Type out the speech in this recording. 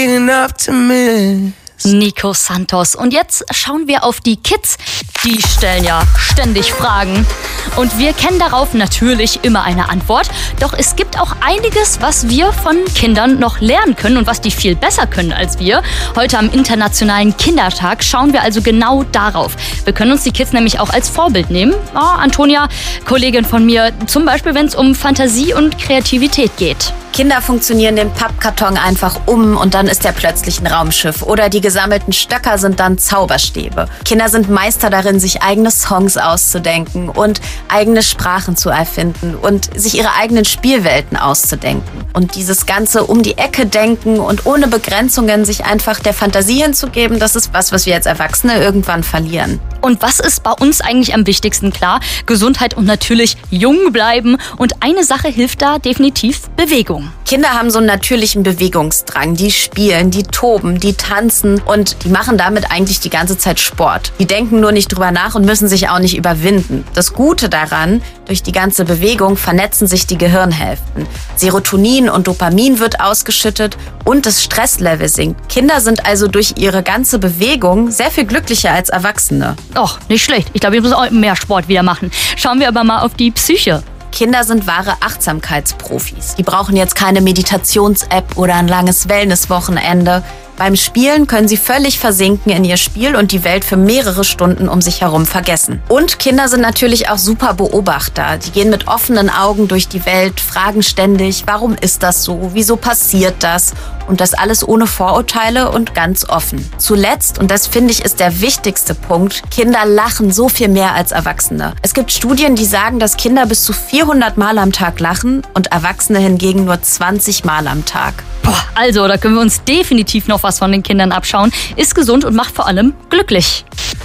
enough to miss. Nico Santos. Und jetzt schauen wir auf die Kids. Die stellen ja ständig Fragen. Und wir kennen darauf natürlich immer eine Antwort. Doch es gibt auch einiges, was wir von Kindern noch lernen können und was die viel besser können als wir. Heute am Internationalen Kindertag schauen wir also genau darauf. Wir können uns die Kids nämlich auch als Vorbild nehmen. Oh, Antonia, Kollegin von mir, zum Beispiel, wenn es um Fantasie und Kreativität geht. Kinder funktionieren den Pappkarton einfach um und dann ist er plötzlich ein Raumschiff. Oder die gesammelten Stöcker sind dann Zauberstäbe. Kinder sind Meister darin, sich eigene Songs auszudenken und eigene Sprachen zu erfinden und sich ihre eigenen Spielwelten auszudenken. Und dieses ganze um die Ecke denken und ohne Begrenzungen sich einfach der Fantasie hinzugeben, das ist was wir als Erwachsene irgendwann verlieren. Und was ist bei uns eigentlich am wichtigsten? Klar, Gesundheit und natürlich jung bleiben. Und eine Sache hilft da definitiv: Bewegung. Kinder haben so einen natürlichen Bewegungsdrang. Die spielen, die toben, die tanzen und die machen damit eigentlich die ganze Zeit Sport. Die denken nur nicht drüber nach und müssen sich auch nicht überwinden. Das Gute daran: durch die ganze Bewegung vernetzen sich die Gehirnhälften. Serotonin und Dopamin wird ausgeschüttet und das Stresslevel sinkt. Kinder sind also durch ihre ganze Bewegung sehr viel glücklicher als Erwachsene. Och, nicht schlecht. Ich glaube, ich muss auch mehr Sport wieder machen. Schauen wir aber mal auf die Psyche. Kinder sind wahre Achtsamkeitsprofis. Die brauchen jetzt keine Meditations-App oder ein langes Wellness-Wochenende. Beim Spielen können sie völlig versinken in ihr Spiel und die Welt für mehrere Stunden um sich herum vergessen. Und Kinder sind natürlich auch super Beobachter. Die gehen mit offenen Augen durch die Welt, fragen ständig, warum ist das so, wieso passiert das? Und das alles ohne Vorurteile und ganz offen. Zuletzt, und das finde ich ist der wichtigste Punkt, Kinder lachen so viel mehr als Erwachsene. Es gibt Studien, die sagen, dass Kinder bis zu 400 Mal am Tag lachen und Erwachsene hingegen nur 20 Mal am Tag. Boah, also, da können wir uns definitiv noch was von den Kindern abschauen. Ist gesund und macht vor allem glücklich.